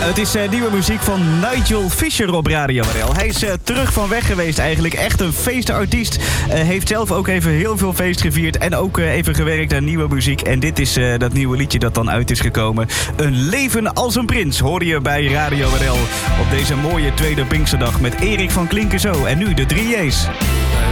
Het is nieuwe muziek van Nigel Fisher op Radio RL. Hij is terug van weg geweest eigenlijk. Echt een feestartiest. Heeft zelf ook even heel veel feest gevierd. En ook even gewerkt aan nieuwe muziek. En dit is dat nieuwe liedje dat dan uit is gekomen. Een leven als een prins hoor je bij Radio RL. Op deze mooie tweede Pinksterdag met Erik van Klinken zo. En nu de 3 J's.